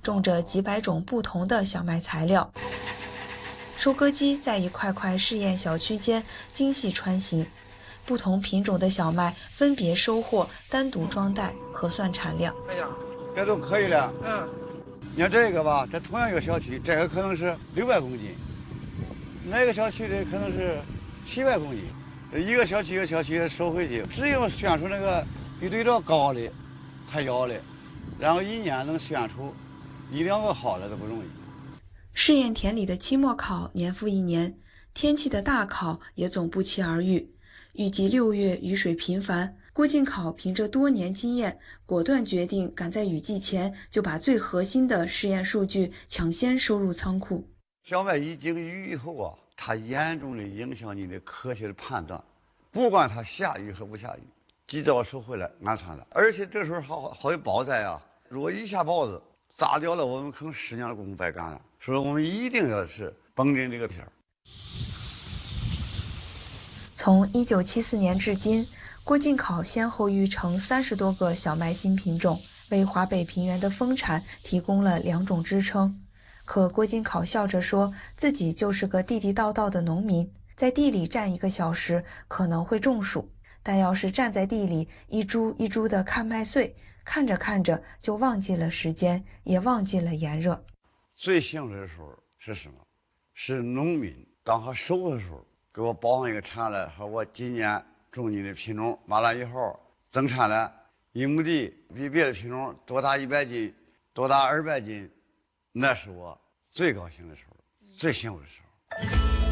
种着几百种不同的小麦材料。收割机在一块块试验小区间精细穿行，不同品种的小麦分别收获，单独装袋，核算产量。 哎呀， 这都可以了。你看这个吧，这同样一个小区，这个可能是600公斤，那个小区的可能是700公斤。这一个小区一个小区的收回去，只有选出那个比对照高的才要的，然后一年能选出1-2个好的都不容易。 试验田里的期末考年复一年，天气的大考也总不期而遇。预计6月雨水频繁，郭敬考凭着多年经验，果断决定赶在雨季前就把最核心的试验数据抢先收入仓库。 小麦一经雨以后啊，它严重的影响你的科学的判断，不管它下雨和不下雨，及早收回来安全了。而且这时候好有雹灾啊，如果一下雹子砸掉了，我们可能10年的功夫白干了。所以我们一定要是绷紧这个片儿。 从1974年至今，郭敬考先后育成30多个小麦新品种，为华北平原的丰产提供了2种支撑。可郭敬考笑着说，自己就是个地地道道的农民，在地里站1个小时可能会中暑，但要是站在地里一株一株的看麦穗，看着看着就忘记了时间，也忘记了炎热。 最幸福的时候是什么？是农民当他收的时候，给我报上一个产来，说我今年种你的品种，完了以后增产了1亩地，比别的品种多大100斤，多大200斤，那是我最高兴的时候，最幸福的时候。